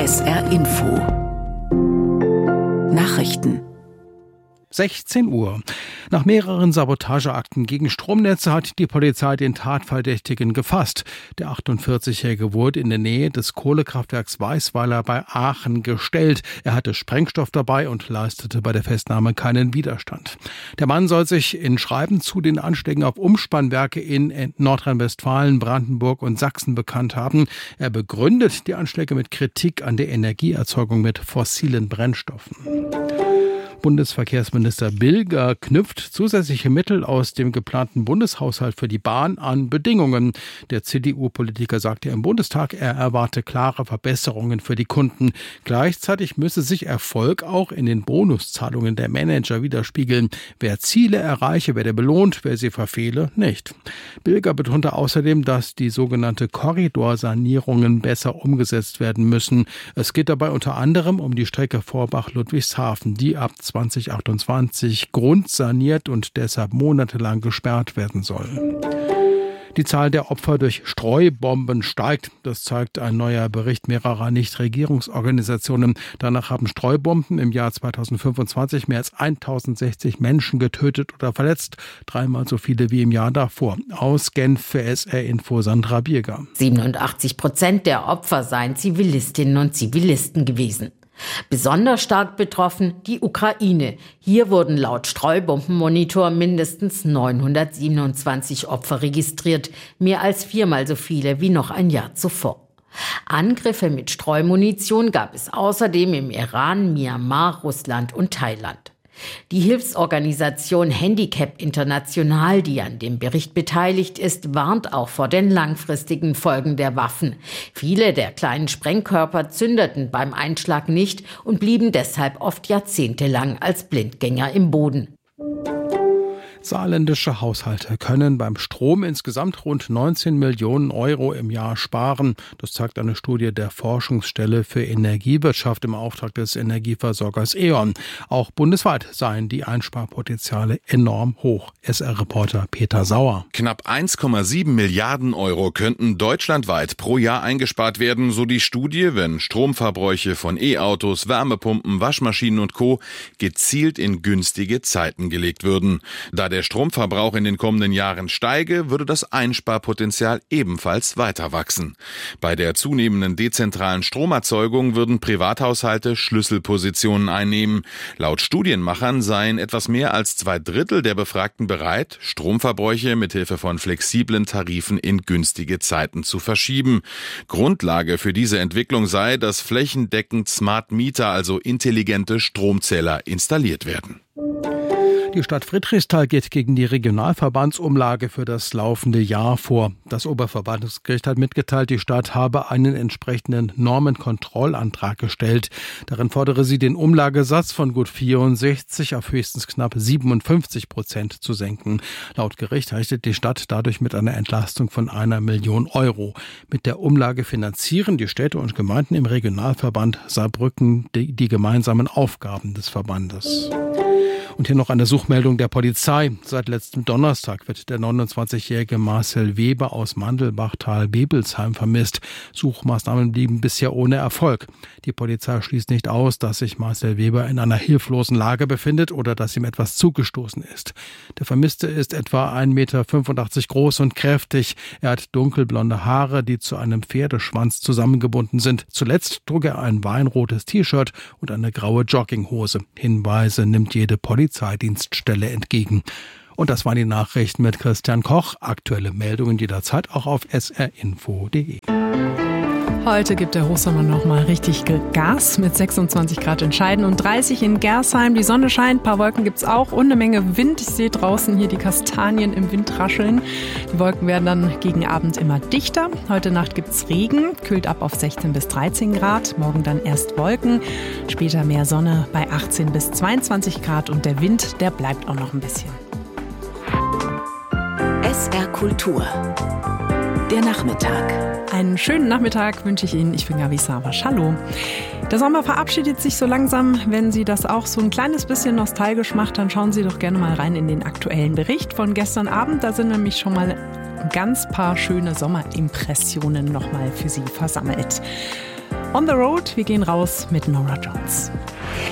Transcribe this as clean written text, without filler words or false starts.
SR Info Nachrichten 16 Uhr. Nach mehreren Sabotageakten gegen Stromnetze hat die Polizei den Tatverdächtigen gefasst. Der 48-Jährige wurde in der Nähe des Kohlekraftwerks Weißweiler bei Aachen gestellt. Er hatte Sprengstoff dabei und leistete bei der Festnahme keinen Widerstand. Der Mann soll sich in Schreiben zu den Anschlägen auf Umspannwerke in Nordrhein-Westfalen, Brandenburg und Sachsen bekannt haben. Er begründet die Anschläge mit Kritik an der Energieerzeugung mit fossilen Brennstoffen. Bundesverkehrsminister Bilger knüpft zusätzliche Mittel aus dem geplanten Bundeshaushalt für die Bahn an Bedingungen. Der CDU-Politiker sagte im Bundestag, er erwarte klare Verbesserungen für die Kunden. Gleichzeitig müsse sich Erfolg auch in den Bonuszahlungen der Manager widerspiegeln. Wer Ziele erreiche, werde belohnt, wer sie verfehle, nicht. Bilger betonte außerdem, dass die sogenannte Korridorsanierungen besser umgesetzt werden müssen. Es geht dabei unter anderem um die Strecke Vorbach-Ludwigshafen, die ab 2028 grundsaniert und deshalb monatelang gesperrt werden soll. Die Zahl der Opfer durch Streubomben steigt. Das zeigt ein neuer Bericht mehrerer Nichtregierungsorganisationen. Danach haben Streubomben im Jahr 2025 mehr als 1060 Menschen getötet oder verletzt. 3-mal so viele wie im Jahr davor. Aus Genf für SR Info Sandra Bierger. 87% der Opfer seien Zivilistinnen und Zivilisten gewesen. Besonders stark betroffen die Ukraine. Hier wurden laut Streubombenmonitor mindestens 927 Opfer registriert, mehr als 4-mal so viele wie noch ein Jahr zuvor. Angriffe mit Streumunition gab es außerdem im Iran, Myanmar, Russland und Thailand. Die Hilfsorganisation Handicap International, die an dem Bericht beteiligt ist, warnt auch vor den langfristigen Folgen der Waffen. Viele der kleinen Sprengkörper zündeten beim Einschlag nicht und blieben deshalb oft jahrzehntelang als Blindgänger im Boden. Saarländische Haushalte können beim Strom insgesamt rund 19 Millionen Euro im Jahr sparen. Das zeigt eine Studie der Forschungsstelle für Energiewirtschaft im Auftrag des Energieversorgers E.ON. Auch bundesweit seien die Einsparpotenziale enorm hoch. SR-Reporter Peter Sauer. Knapp 1,7 Milliarden Euro könnten deutschlandweit pro Jahr eingespart werden, so die Studie, wenn Stromverbräuche von E-Autos, Wärmepumpen, Waschmaschinen und Co. gezielt in günstige Zeiten gelegt würden. Da der Stromverbrauch in den kommenden Jahren steige, würde das Einsparpotenzial ebenfalls weiter wachsen. Bei der zunehmenden dezentralen Stromerzeugung würden Privathaushalte Schlüsselpositionen einnehmen. Laut Studienmachern seien etwas mehr als 2/3 der Befragten bereit, Stromverbräuche mithilfe von flexiblen Tarifen in günstige Zeiten zu verschieben. Grundlage für diese Entwicklung sei, dass flächendeckend Smart Meter, also intelligente Stromzähler, installiert werden. Die Stadt Friedrichsthal geht gegen die Regionalverbandsumlage für das laufende Jahr vor. Das Oberverwaltungsgericht hat mitgeteilt, die Stadt habe einen entsprechenden Normenkontrollantrag gestellt. Darin fordere sie, den Umlagesatz von gut 64 auf höchstens knapp 57% zu senken. Laut Gericht rechnet die Stadt dadurch mit einer Entlastung von 1 Million Euro. Mit der Umlage finanzieren die Städte und Gemeinden im Regionalverband Saarbrücken die gemeinsamen Aufgaben des Verbandes. Und hier noch eine Suchmeldung der Polizei. Seit letztem Donnerstag wird der 29-jährige Marcel Weber aus Mandelbachtal-Bebelsheim vermisst. Suchmaßnahmen blieben bisher ohne Erfolg. Die Polizei schließt nicht aus, dass sich Marcel Weber in einer hilflosen Lage befindet oder dass ihm etwas zugestoßen ist. Der Vermisste ist etwa 1,85 Meter groß und kräftig. Er hat dunkelblonde Haare, die zu einem Pferdeschwanz zusammengebunden sind. Zuletzt trug er ein weinrotes T-Shirt und eine graue Jogginghose. Hinweise nimmt jede Polizeidienststelle entgegen. Und das waren die Nachrichten mit Christian Koch. Aktuelle Meldungen jederzeit auch auf srinfo.de. Heute gibt der Hochsommer noch mal richtig Gas mit 26 Grad in Scheiden und 30 in Gersheim. Die Sonne scheint, ein paar Wolken gibt's auch und eine Menge Wind. Ich sehe draußen hier die Kastanien im Wind rascheln. Die Wolken werden dann gegen Abend immer dichter. Heute Nacht gibt's Regen, kühlt ab auf 16 bis 13 Grad. Morgen dann erst Wolken, später mehr Sonne bei 18 bis 22 Grad und der Wind, der bleibt auch noch ein bisschen. SR Kultur. Der Nachmittag. Einen schönen Nachmittag wünsche ich Ihnen. Ich bin Gabi Savasch. Hallo. Der Sommer verabschiedet sich so langsam. Wenn Sie das auch so ein kleines bisschen nostalgisch macht, dann schauen Sie doch gerne mal rein in den aktuellen Bericht von gestern Abend. Da sind nämlich schon mal ein ganz paar schöne Sommerimpressionen nochmal für Sie versammelt. On the Road, wir gehen raus mit Norah Jones.